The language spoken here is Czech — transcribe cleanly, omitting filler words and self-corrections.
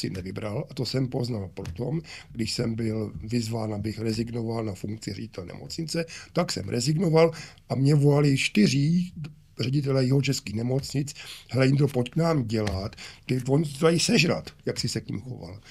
si nevybral a to jsem poznal potom, když jsem byl vyzván, abych rezignoval na funkci ředitele nemocnice, tak jsem rezignoval a mě volali 4 ředitele jihočeských nemocnic, hele Jindro, pojď k nám dělat, on to dají sežrat, jak jsi se k ním choval.